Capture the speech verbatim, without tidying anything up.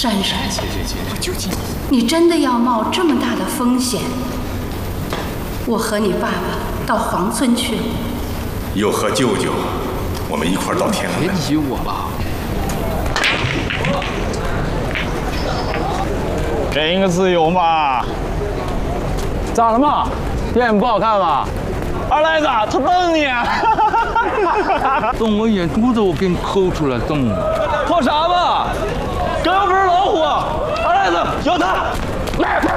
珊珊， 姐姐姐， 我救救你！你真的要冒这么大的风险？我和你爸爸到黄村去了。 又和舅舅，我们一块儿到天安门。 别提我了。 给你个自由嘛！咋了嘛？电影不好看吧？二呆子，他瞪你！ 动我眼珠子，我给你抠出来动。 破啥吧？哥又不是老虎！二呆子，有他！